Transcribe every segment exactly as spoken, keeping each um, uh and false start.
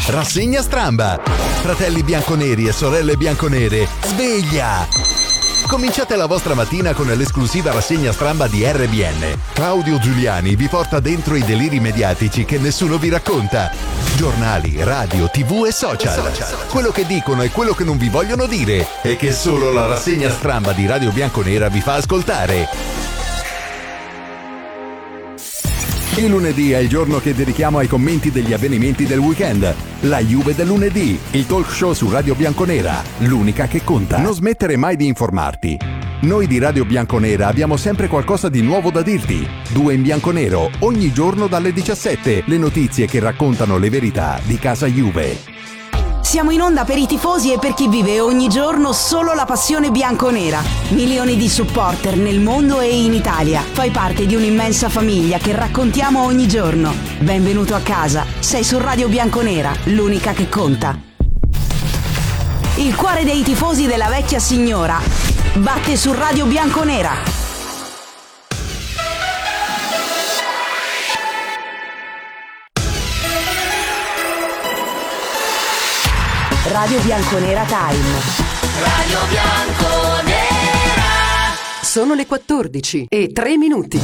Rassegna stramba. Fratelli bianconeri e sorelle bianconere, sveglia! Cominciate la vostra mattina con l'esclusiva rassegna stramba di R B N. Claudio Giuliani vi porta dentro i deliri mediatici che nessuno vi racconta. Giornali, radio, tv e social. Quello che dicono e quello che non vi vogliono dire e che solo la rassegna stramba di Radio Bianconera vi fa ascoltare. Il lunedì è il giorno che dedichiamo ai commenti degli avvenimenti del weekend. La Juve del lunedì, il talk show su Radio Bianconera, l'unica che conta. Non smettere mai di informarti. Noi di Radio Bianconera abbiamo sempre qualcosa di nuovo da dirti. Due in bianconero, ogni giorno dalle diciassette, le notizie che raccontano le verità di casa Juve. Siamo in onda per i tifosi e per chi vive ogni giorno solo la passione bianconera. Milioni di supporter nel mondo e in Italia. Fai parte di un'immensa famiglia che raccontiamo ogni giorno. Benvenuto a casa. Sei su Radio Bianconera, l'unica che conta. Il cuore dei tifosi della vecchia signora batte su Radio Bianconera. Radio Bianconera Time. Radio Bianconera. Sono le quattordici e tre minuti.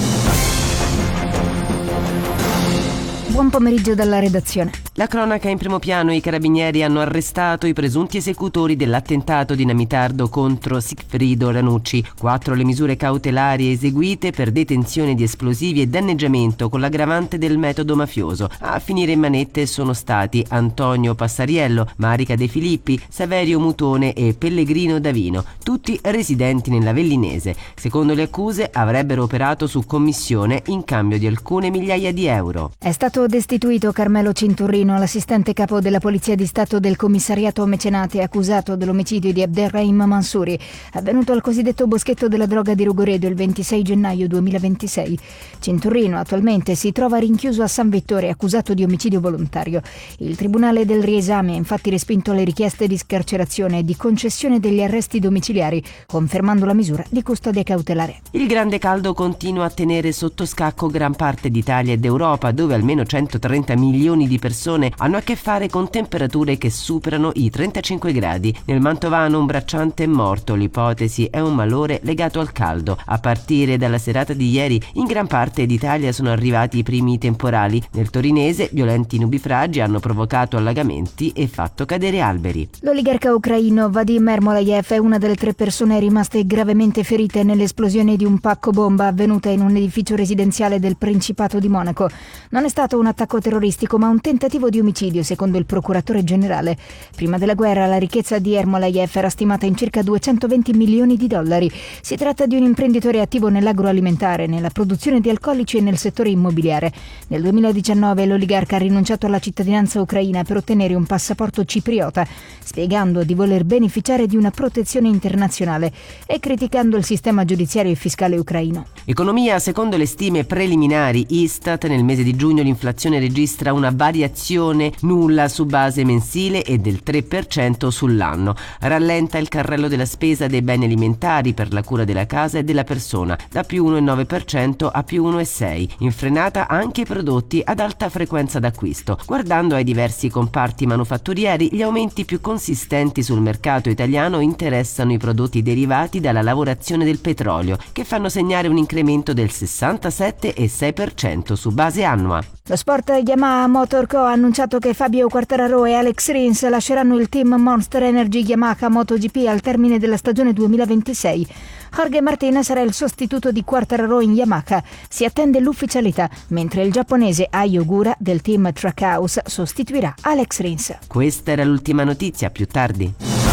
Buon pomeriggio dalla redazione. La cronaca in primo piano. I carabinieri hanno arrestato i presunti esecutori dell'attentato dinamitardo contro Sigfrido Ranucci. Quattro le misure cautelari eseguite per detenzione di esplosivi e danneggiamento con l'aggravante del metodo mafioso. A finire in manette sono stati Antonio Passariello, Marica De Filippi, Saverio Mutone e Pellegrino Davino, tutti residenti nella Vellinese. Secondo le accuse avrebbero operato su commissione in cambio di alcune migliaia di euro. È stato destituito Carmelo Cinturrino, l'assistente capo della Polizia di Stato del Commissariato Mecenate, accusato dell'omicidio di Abderrahim Mansouri, avvenuto al cosiddetto boschetto della droga di Rogoredo il ventisei gennaio duemilaventisei. Cinturrino attualmente si trova rinchiuso a San Vittore, accusato di omicidio volontario. Il Tribunale del Riesame ha infatti respinto le richieste di scarcerazione e di concessione degli arresti domiciliari, confermando la misura di custodia cautelare. Il grande caldo continua a tenere sotto scacco gran parte d'Italia ed Europa, dove almeno centotrenta milioni di persone hanno a che fare con temperature che superano i trentacinque gradi. Nel Mantovano un bracciante è morto. L'ipotesi è un malore legato al caldo. A partire dalla serata di ieri in gran parte d'Italia sono arrivati i primi temporali. Nel torinese violenti nubifragi hanno provocato allagamenti e fatto cadere alberi. L'oligarca ucraino Vadim Ermolayev è una delle tre persone rimaste gravemente ferite nell'esplosione di un pacco bomba avvenuta in un edificio residenziale del Principato di Monaco. Non è stato un attacco terroristico ma un tentativo di omicidio, secondo il procuratore generale. Prima della guerra la ricchezza di Ermolayev era stimata in circa duecentoventi milioni di dollari. Si tratta di un imprenditore attivo nell'agroalimentare, nella produzione di alcolici e nel settore immobiliare. Nel duemiladiciannove l'oligarca ha rinunciato alla cittadinanza ucraina per ottenere un passaporto cipriota, spiegando di voler beneficiare di una protezione internazionale e criticando il sistema giudiziario e fiscale ucraino. Economia. Secondo le stime preliminari Istat, nel mese di giugno l'inflazione registra una variazione nulla su base mensile e del tre per cento sull'anno. Rallenta il carrello della spesa dei beni alimentari per la cura della casa e della persona, da più uno virgola nove per cento a più uno virgola sei per cento. In frenata anche i prodotti ad alta frequenza d'acquisto. Guardando ai diversi comparti manufatturieri, gli aumenti più consistenti sul mercato italiano interessano i prodotti derivati dalla lavorazione del petrolio, che fanno segnare un incremento del sessantasette virgola sei per cento su base annua. Lo sport Yamaha Motor Co. ha annunciato che Fabio Quartararo e Alex Rins lasceranno il team Monster Energy Yamaha MotoGP al termine della stagione duemilaventisei. Jorge Martin sarà il sostituto di Quartararo in Yamaha. Si attende l'ufficialità, mentre il giapponese Ai Ogura del team Trackhouse sostituirà Alex Rins. Questa era l'ultima notizia, più tardi.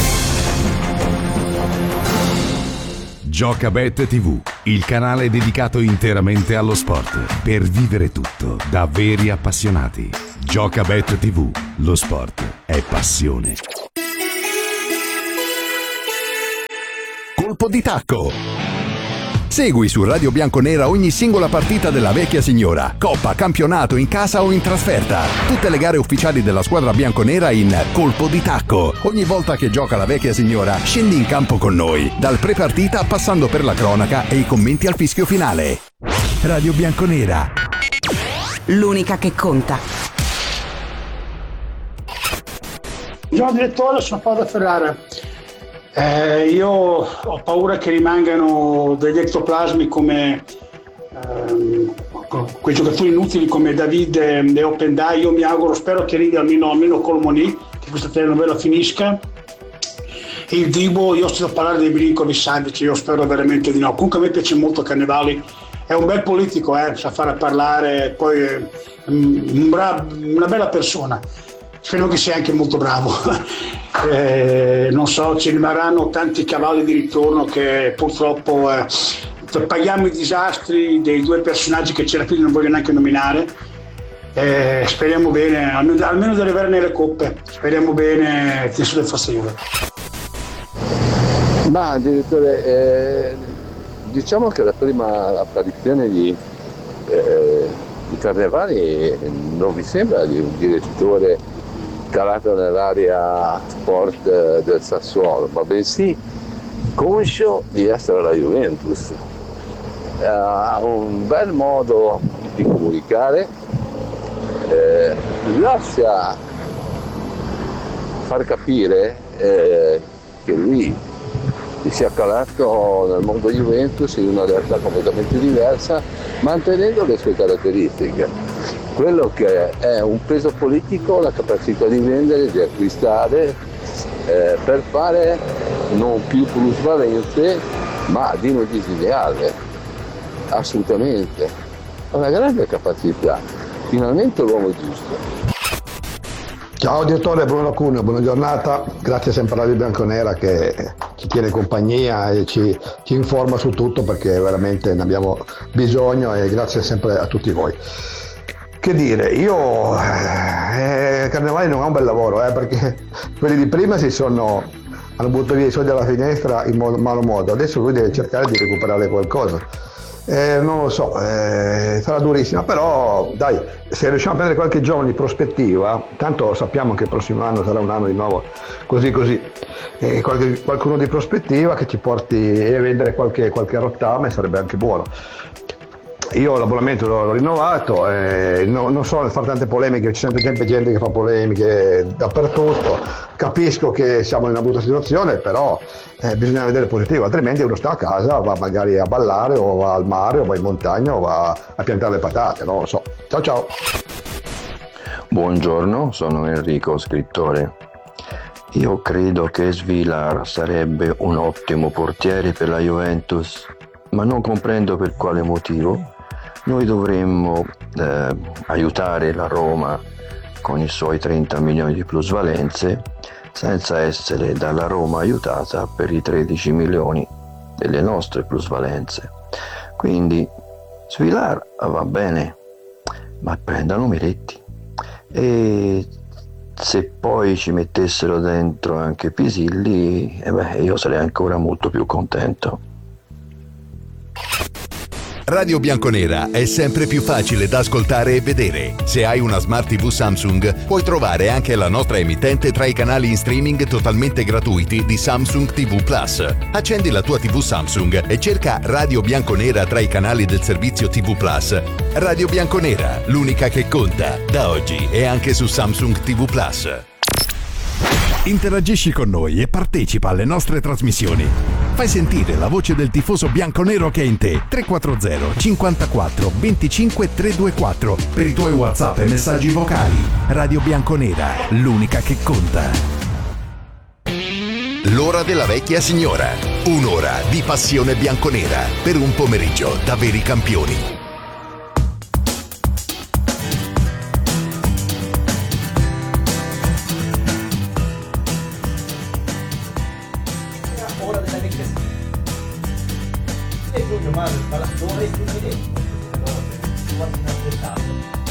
Giocabet tivù, il canale dedicato interamente allo sport, per vivere tutto da veri appassionati. Giocabet tivù, lo sport è passione. Colpo di tacco. Segui su Radio Bianconera ogni singola partita della vecchia signora, coppa, campionato, in casa o in trasferta. Tutte le gare ufficiali della squadra bianconera in Colpo di tacco. Ogni volta che gioca la vecchia signora, scendi in campo con noi, dal pre-partita passando per la cronaca e i commenti al fischio finale. Radio Bianconera, l'unica che conta. Buongiorno direttore, sono Paolo Ferrara. Eh, io ho paura che rimangano degli ectoplasmi come ehm, quei giocatori inutili come David e Opendai. Io mi auguro, spero che arrivi almeno, almeno Colmoni, che questa telenovela finisca. E il Dibo, io ho sentito parlare dei Milinkovic Savic, io spero veramente di no. Comunque a me piace molto Cannavali, è un bel politico, eh, sa fare parlare, poi è un bra- una bella persona. Spero che sia anche molto bravo. eh, non so, ci rimarranno tanti cavalli di ritorno che purtroppo eh, paghiamo i disastri dei due personaggi che c'era più, non voglio neanche nominare. Eh, speriamo bene, almeno, almeno di arrivare nelle coppe. Speriamo bene che nessuno fosse Juve. Ma direttore, eh, diciamo che la prima apparizione di, eh, di Carnevali non mi sembra di un direttore calato nell'area sport del Sassuolo, ma bensì conscio di essere la Juventus. Ha un bel modo di comunicare, eh, lascia far capire eh, che lui si sia calato nel mondo Juventus in una realtà completamente diversa, mantenendo le sue caratteristiche. Quello che è un peso politico, la capacità di vendere, di acquistare, eh, per fare non più plusvalenze, ma di non disegnare, assolutamente. Ha una grande capacità, finalmente l'uomo giusto. Ciao direttore, Bruno Cuneo, buona giornata, grazie sempre a Radio Bianconera che ci tiene compagnia e ci, ci informa su tutto, perché veramente ne abbiamo bisogno, e grazie sempre a tutti voi. Che dire, io eh, Carnevali non ha un bel lavoro, eh, perché quelli di prima si sono hanno buttato via i soldi alla finestra in modo, malo modo, adesso lui deve cercare di recuperare qualcosa. Eh, non lo so, eh, sarà durissima, però dai, se riusciamo a prendere qualche giovane di prospettiva, tanto sappiamo che il prossimo anno sarà un anno di nuovo così così, eh, qualche, qualcuno di prospettiva che ci porti a vendere qualche, qualche rottame sarebbe anche buono. Io l'abbonamento l'ho, l'ho rinnovato, eh, no, non so fare tante polemiche, c'è sempre, sempre gente che fa polemiche dappertutto, capisco che siamo in una brutta situazione, però eh, bisogna vedere il positivo, altrimenti uno sta a casa, va magari a ballare o va al mare o va in montagna o va a piantare le patate, non lo so. Ciao ciao! Buongiorno, sono Enrico, scrittore. Io credo che Svilar sarebbe un ottimo portiere per la Juventus, ma non comprendo per quale motivo noi dovremmo eh, aiutare la Roma con i suoi trenta milioni di plusvalenze senza essere dalla Roma aiutata per i tredici milioni delle nostre plusvalenze. Quindi Svilar va bene, ma prendano Miretti, e se poi ci mettessero dentro anche Pisilli, eh beh, io sarei ancora molto più contento. Radio Bianconera è sempre più facile da ascoltare e vedere. Se hai una Smart tivù Samsung, puoi trovare anche la nostra emittente tra i canali in streaming totalmente gratuiti di Samsung tivù Plus. Accendi la tua tivù Samsung e cerca Radio Bianconera tra i canali del servizio tivù Plus. Radio Bianconera, l'unica che conta, da oggi e anche su Samsung tivù Plus. Interagisci con noi e partecipa alle nostre trasmissioni. Fai sentire la voce del tifoso bianconero che è in te. tre quattro zero cinquantaquattro venticinque trecentoventiquattro per i tuoi WhatsApp e messaggi vocali. Radio Bianconera, l'unica che conta. L'ora della vecchia signora. Un'ora di passione bianconera per un pomeriggio da veri campioni. E Giulio Mario il Palazzone e il Fluminense, quasi inaspettato.